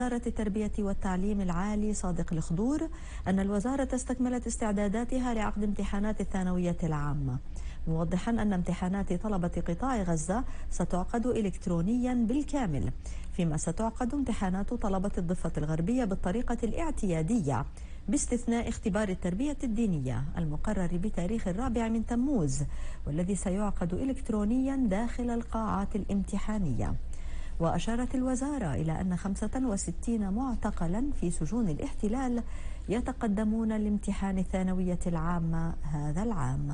وزارة التربية والتعليم العالي صادق الخضور أن الوزارة استكملت استعداداتها لعقد امتحانات الثانوية العامة، موضحا أن امتحانات طلبة قطاع غزة ستعقد إلكترونيا بالكامل، فيما ستعقد امتحانات طلبة الضفة الغربية بالطريقة الاعتيادية باستثناء اختبار التربية الدينية المقرر بتاريخ 4 تموز، والذي سيعقد إلكترونيا داخل القاعات الامتحانية. وأشارت الوزارة إلى أن 65 معتقلا في سجون الاحتلال يتقدمون لامتحان الثانوية العامة هذا العام.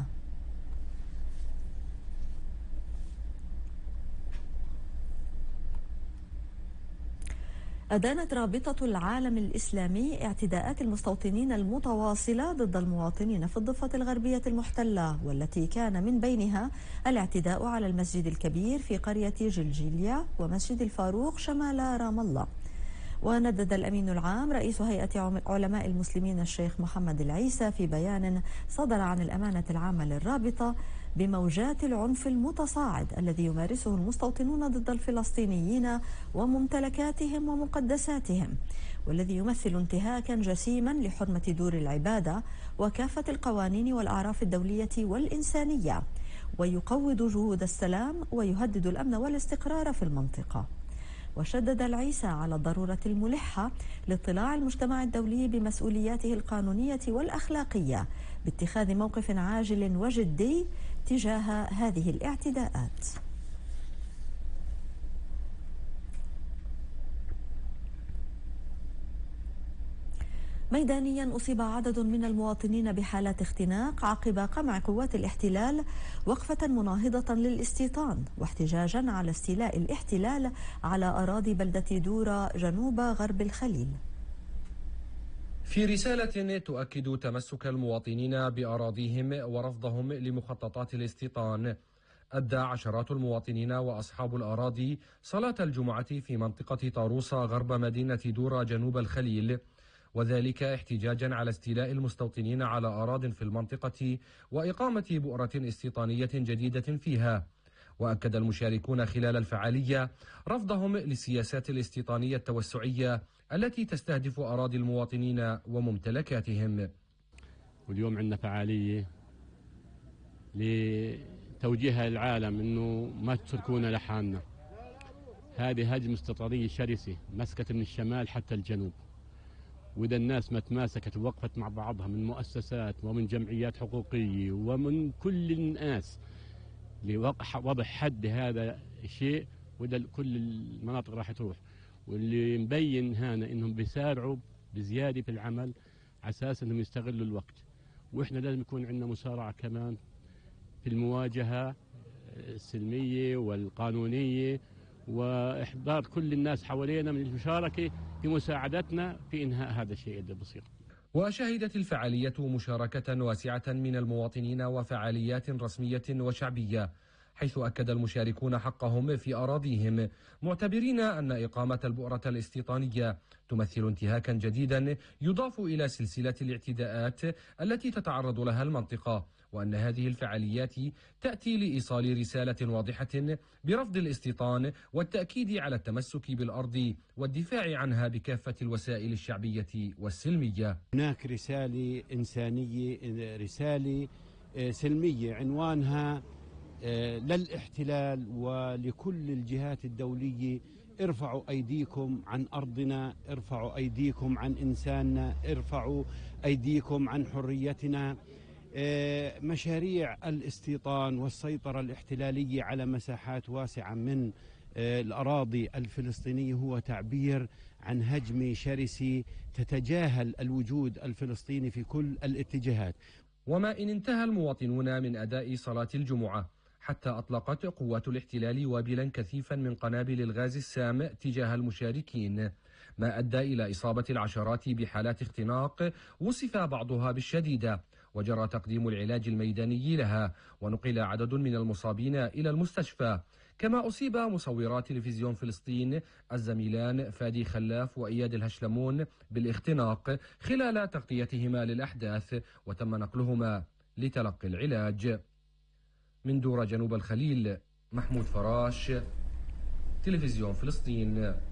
أدانت رابطة العالم الإسلامي اعتداءات المستوطنين المتواصلة ضد المواطنين في الضفة الغربية المحتلة، والتي كان من بينها الاعتداء على المسجد الكبير في قرية جلجيليا ومسجد الفاروق شمال رام الله. وندد الأمين العام رئيس هيئة علماء المسلمين الشيخ محمد العيسى في بيان صدر عن الأمانة العامة للرابطة بموجات العنف المتصاعد الذي يمارسه المستوطنون ضد الفلسطينيين وممتلكاتهم ومقدساتهم، والذي يمثل انتهاكا جسيما لحرمة دور العبادة وكافة القوانين والأعراف الدولية والإنسانية، ويقوض جهود السلام ويهدد الأمن والاستقرار في المنطقة. وشدد العيسى على الضرورة الملحة لاطلاع المجتمع الدولي بمسؤولياته القانونية والأخلاقية باتخاذ موقف عاجل وجدي تجاه هذه الاعتداءات. ميدانيا أصيب عدد من المواطنين بحالات اختناق عقب قمع قوات الاحتلال وقفة مناهضة للاستيطان واحتجاجا على استيلاء الاحتلال على أراضي بلدة دورة جنوب غرب الخليل. في رسالة تؤكد تمسك المواطنين بأراضيهم ورفضهم لمخططات الاستيطان، أدى عشرات المواطنين وأصحاب الأراضي صلاة الجمعة في منطقة طاروسة غرب مدينة دورة جنوب الخليل، وذلك احتجاجا على استيلاء المستوطنين على أراض في المنطقة وإقامة بؤرة استيطانية جديدة فيها. وأكد المشاركون خلال الفعالية رفضهم للسياسات الاستيطانية التوسعية التي تستهدف أراضي المواطنين وممتلكاتهم. واليوم عندنا فعالية لتوجيه العالم أنه ما تتركونا لحالنا. هذه هجمة استيطانية شرسة مسكت من الشمال حتى الجنوب، وإذا الناس ما تماسكت ووقفت مع بعضها من مؤسسات ومن جمعيات حقوقية ومن كل الناس لوضع حد هذا الشيء، وإذا كل المناطق راح تروح. واللي مبين هنا إنهم بيسارعوا بزيادة في العمل على أساس إنهم يستغلوا الوقت، وإحنا لازم يكون عندنا مسارعة كمان في المواجهة السلمية والقانونية، وإحضار كل الناس حوالينا من المشاركة في مساعدتنا في إنهاء هذا الشيء اللي بصير. وشهدت الفعالية مشاركة واسعة من المواطنين وفعاليات رسمية وشعبية، حيث أكد المشاركون حقهم في أراضيهم، معتبرين أن إقامة البؤرة الاستيطانية تمثل انتهاكا جديدا يضاف إلى سلسلة الاعتداءات التي تتعرض لها المنطقة، وأن هذه الفعاليات تأتي لإيصال رسالة واضحة برفض الاستيطان والتأكيد على التمسك بالأرض والدفاع عنها بكافة الوسائل الشعبية والسلمية. هناك رسالة إنسانية، رسالة سلمية عنوانها للاحتلال ولكل الجهات الدولية: ارفعوا أيديكم عن أرضنا، ارفعوا أيديكم عن إنساننا، ارفعوا أيديكم عن حريتنا. مشاريع الاستيطان والسيطرة الاحتلالية على مساحات واسعة من الأراضي الفلسطينية هو تعبير عن هجمة شرسة تتجاهل الوجود الفلسطيني في كل الاتجاهات. وما إن انتهى المواطنون من أداء صلاة الجمعة حتى أطلقت قوات الاحتلال وابلا كثيفا من قنابل الغاز السام تجاه المشاركين، ما أدى إلى إصابة العشرات بحالات اختناق وصف بعضها بالشديدة، وجرى تقديم العلاج الميداني لها، ونقل عدد من المصابين إلى المستشفى. كما أصيب مصورا تلفزيون فلسطين الزميلان فادي خلاف وإياد الهشلمون بالاختناق خلال تغطيتهما للأحداث، وتم نقلهما لتلقي العلاج. من دورة جنوب الخليل، محمود فراش، تلفزيون فلسطين.